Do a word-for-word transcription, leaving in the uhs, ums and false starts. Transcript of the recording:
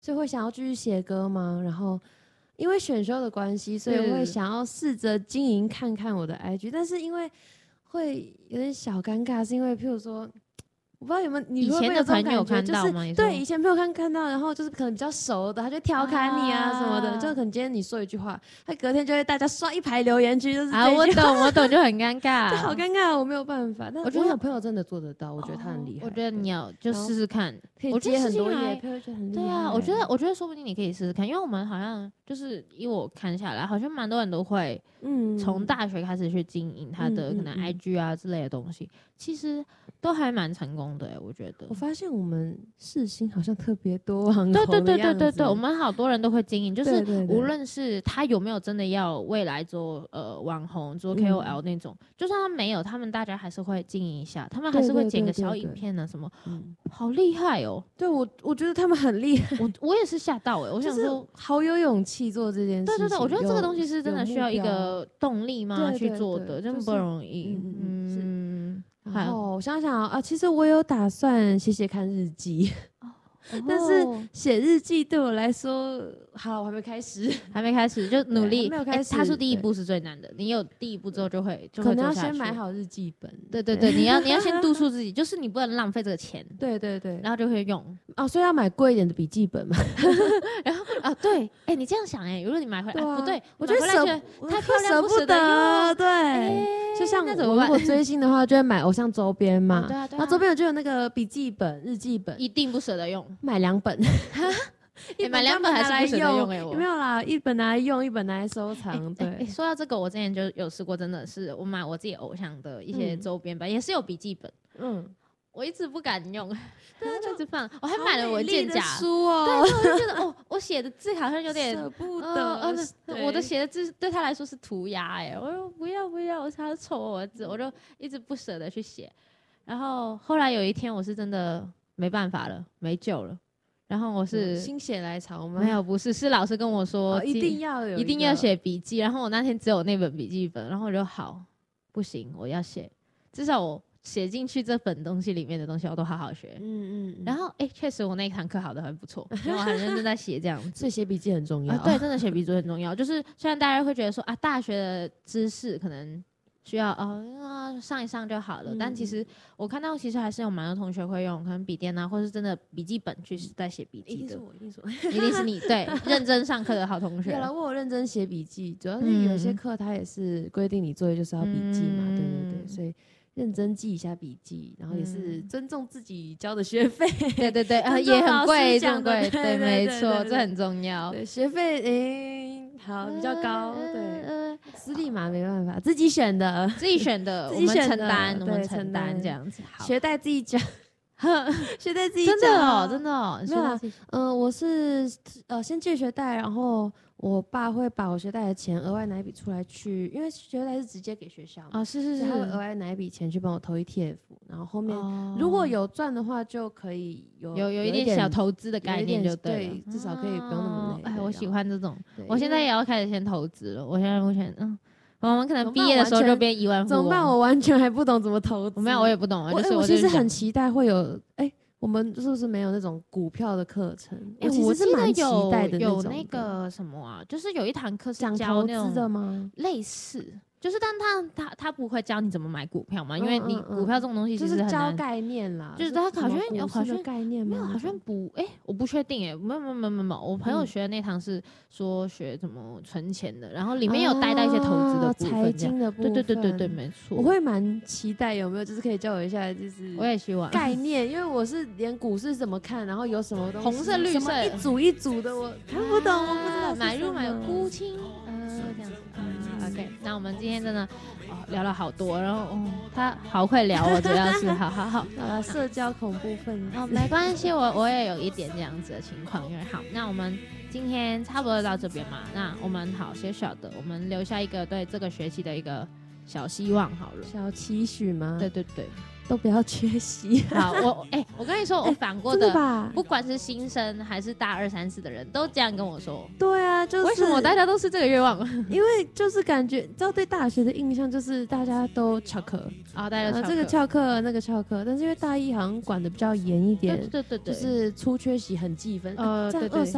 所以会想要继续写歌吗？然后因为选修的关系，所以我会想要试着经营看看我的 I G， 但是因为会有点小尴尬，是因为譬如说。我不知道有没有你会不会有这种感觉，就是对以前朋友看看到，然后就是可能比较熟的，他就调侃你啊什么的，啊、就可能今天你说一句话，他隔天就会大家刷一排留言区，就是啊，我懂我懂，就很尴尬， 就好尴尬，我没有办法。但我觉得我朋友真的做得到，我觉得他很厉害。 我觉得你要就试试看， 可以接很多业配，我觉得很厉害。 对啊，我觉得我觉得说不定你可以试试看，因为我们好像就是以我看下来，好像蛮多人都会，嗯，从大学开始去经营他的可能 I G 啊之类的东西，其实都还蛮成功的、欸，我觉得。 我发现我们世新好像特别多网红， 对对对对对对，我们好多人都会经营，就是无论是他有没有真的要未来做呃网红做 K O L 那种，嗯、就算他没有，他们大家还是会经营一下，他们还是会剪个小影片啊什么，对对对对对好厉害哦！ 对我我觉得他们很厉害， 我我也是吓到哎、欸，我想说好有勇气做这件事情。 对对对，我觉得这个东西是真的需要一个动力嘛去做的，真的不容易。 嗯嗯嗯。然后我想想啊，其实我有打算写写看日记，哦、但是写日记对我来说，好，我还没开始， 还没开始就努力， 没有开始。 他说第一步是最难的，你有第一步之后就会就会可能要先买好日记本。 对对对，你要你要先督促自己，就是你不能浪费这个钱。 对对对， 然后就会用哦，所以要买贵一点的笔记本嘛。 然后啊，对，哎，你这样想哎，如果你买回来不对， 我觉得舍太漂亮舍不得，对。就像我如果追星的话，就会买偶像周边嘛。 对啊对啊。 然后周边就有那个笔记本、日记本， 一定不舍得用， 买两本。 欸、买两本还是不舍得用哎、欸，我没有啦，一本拿来用，一本拿来收藏。欸、对、 欸，说到这个，我之前就有试过，真的是我买我自己偶像的一些周边吧，嗯、也是有笔记本，嗯，我一直不敢用，对啊，就一直放，我还买了文件夹书哦， 对，我就觉得哦，我写的字好像有点舍不得， 呃呃、我的写的字对他来说是涂鸦哎、欸，我说不要不要，我超丑我的字，我就一直不舍得去写，然后后来有一天我是真的没办法了，没救了。然后我是、 嗯、心血来潮吗？ 没有，不是，是老师跟我说、 哦、一定要有一定要写笔记。然后我那天只有那本笔记本，然后我就好不行，我要写，至少我写进去这本东西里面的东西，我都好好学。嗯嗯。然后哎，确实我那一堂课考得很不错，因为我很认真在写这样子。 所以写笔记很重要、 啊。对，真的写笔记很重要。就是虽然大家会觉得说啊，大学的知识可能。需要哦上一上就好了，嗯、但其实我看到其实还是有蛮多同学会用可能笔电啊，或是真的笔记本去在写笔记的。 一定是我，一定是我， 一定是你对认真上课的好同学。 有了，我有认真写笔记，主要是有些课它也是规定你作业就是要笔记嘛，嗯、对对对，所以认真记一下笔记，然后也是尊重自己交的学费。 对对对，啊也很贵，这么贵，对，没错，这很重要。 对，学费诶好比较高，对。私立嘛没办法，自己选的， 自己选的， 自己选的我们承担，我们承担这样子。 学贷自己缴，学贷自己缴，真的哦，真的哦。 没有啦，嗯、呃，我是呃先借学贷，然后我爸会把我学贷的钱额外拿一笔出来去，因为学贷是直接给学校嘛， 啊、哦、是是是， 他会额外拿一笔钱去帮我投 E T F， 然后后面、哦、如果有赚的话，就可以有有有一点小投资的概念就对了， 对，至少可以不用那么累。 哎、哦，我喜欢这种，我现在也要开始先投资了。我现在目前嗯。我们可能毕业的时候就变亿万富翁， 怎么办？我完全还不懂怎么投资。 没有，我也不懂。 我、 就是、 我其实很期待会有，哎、欸，我们是不是没有那种股票的课程？ 欸、 我其实是蛮期待的那种的。 有那个什么啊，就是有一堂课是讲投资的吗？ 类似。就是，但他他他不会教你怎么买股票嘛，因为你股票这种东西其实很难， 就是教概念啦。 就是他好像有好像概念吗？ 没有，好像不，哎、欸，我不确定哎、欸，没有没有没有没有，我朋友学的那堂是说学怎么存钱的，然后里面有带到一些投资的部分， 财经的部分， 对对对对对，没错。 我会蛮期待有没有，就是可以教我一下，就是我也希望概念，因为我是连股市怎么看，然后有什么东西， 红色绿色一组一组的，我看不懂，我不知道买入买入沽清，呃，这样子。OK， 那我们今天真的、哦、聊了好多，然后、哦、他好会聊哦，主要是好好好， 呃，社交恐怖分子哦，没关系，我我也有一点这样子的情况，因为好，那我们今天差不多到这边嘛，那我们好小小的，我们留下一个对这个学期的一个小希望好了， 小期许吗？ 对对对。 都不要缺席。 好，我哎、欸，我跟你说，我反过的， 欸、吧不管是新生还是大二三四的人都这样跟我说。 对啊，就是为什么大家都是这个愿望？ 因为就是感觉，知道对大学的印象就是大家都翘课啊，大家都翘课、 呃、这个翘课那个翘课，但是因为大一好像管的比较严一点， 对对对对， 就是出缺席很计分， 呃，对对。